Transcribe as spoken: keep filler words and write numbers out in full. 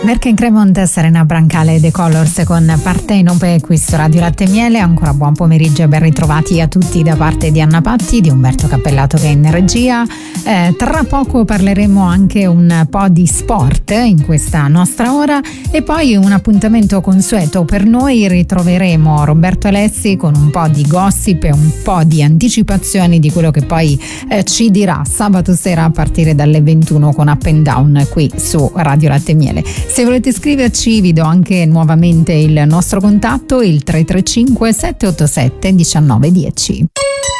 Merken Cremont, Serena Brancale e The Colors con Partenopea qui su Radio Latte e Miele. Ancora buon pomeriggio e ben ritrovati a tutti da parte di Anna Patti, di Umberto Cappellato che è in regia. Eh, tra poco parleremo anche un po' di sport in questa nostra ora e poi un appuntamento consueto per noi. Ritroveremo Roberto Alessi con un po' di gossip e un po' di anticipazioni di quello che poi eh, ci dirà sabato sera a partire dalle ventuno con Up and Down qui su Radio Latte e Miele. Se volete scriverci vi do anche nuovamente il nostro contatto, il tre tre cinque sette otto sette uno nove uno zero.